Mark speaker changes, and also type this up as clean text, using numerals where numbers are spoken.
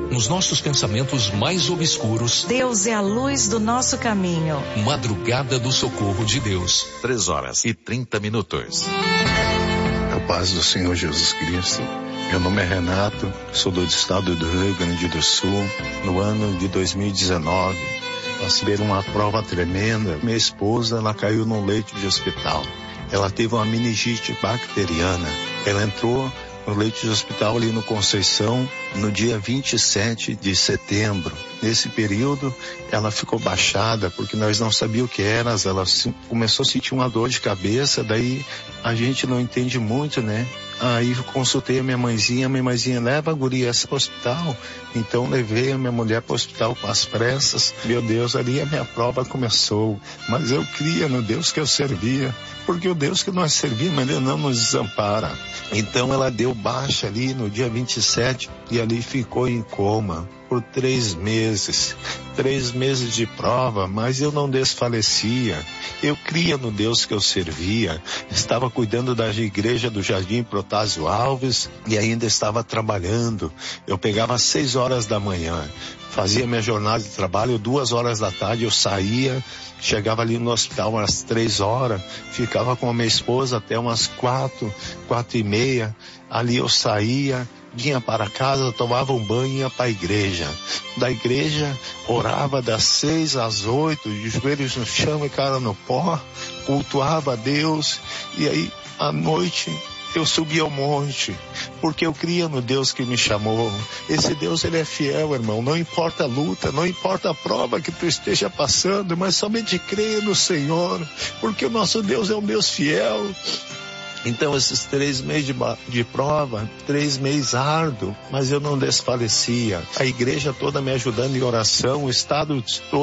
Speaker 1: Nos nossos pensamentos mais obscuros,
Speaker 2: Deus é a luz do nosso caminho.
Speaker 1: Madrugada do Socorro de Deus.
Speaker 3: 3h30.
Speaker 4: A paz do Senhor Jesus Cristo. Meu nome é Renato, sou do estado do Rio Grande do Sul. No ano de 2019, nós tivemos uma prova tremenda. Minha esposa, ela caiu num leito de hospital. Ela teve uma meningite bacteriana. Ela entrou no leito de hospital ali no Conceição, no dia 27 de setembro. Nesse período, ela ficou baixada, porque nós não sabíamos o que era. Ela começou a sentir uma dor de cabeça, daí a gente não entende muito, né? Aí eu consultei a minha mãezinha leva a guria para o hospital. Então levei a minha mulher para o hospital com as pressas. Meu Deus, ali a minha prova começou. Mas eu cria no Deus que eu servia, porque o Deus que nós servimos, Ele não nos desampara. Então ela deu baixa ali no dia 27 e ali ficou em coma por 3 meses. 3 meses de prova, mas eu não desfalecia. Eu cria no Deus que eu servia. Estava cuidando da igreja do Jardim Protásio Alves e ainda estava trabalhando. Eu pegava às 6 horas da manhã, fazia minha jornada de trabalho, 2 horas da tarde eu saía, chegava ali no hospital às 3 horas, ficava com a minha esposa até umas 4h30, ali eu saía, vinha para casa, tomava um banho e ia para a igreja. Da igreja, orava das 6 às 8, de joelhos no chão e cara no pó, cultuava a Deus, e aí, à noite, eu subia ao monte, porque eu cria no Deus que me chamou. Esse Deus, Ele é fiel, irmão. Não importa a luta, não importa a prova que tu esteja passando, mas somente creia no Senhor, porque o nosso Deus é um Deus fiel. Então, esses 3 meses de prova, 3 meses árduo, mas eu não desfalecia. A igreja toda me ajudando em oração, o estado todo